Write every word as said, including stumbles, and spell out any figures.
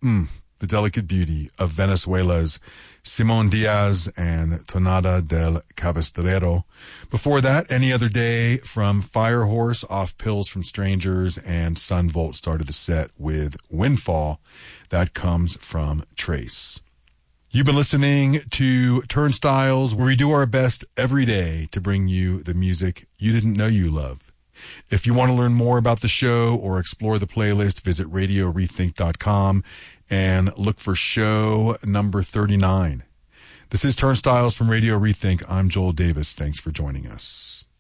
mm, the delicate beauty of Venezuela's Simon Diaz and Tonada del Cabestrero. Before that, Any Other Day from Firehorse off Pills from Strangers, and Sunvolt started the set with Windfall. That comes from Trace. You've been listening to Turnstiles, where we do our best every day to bring you the music you didn't know you loved. If you want to learn more about the show or explore the playlist, visit radio rethink dot com and look for show number thirty-nine. This is Turnstiles from Radio Rethink. I'm Joel Davis. Thanks for joining us.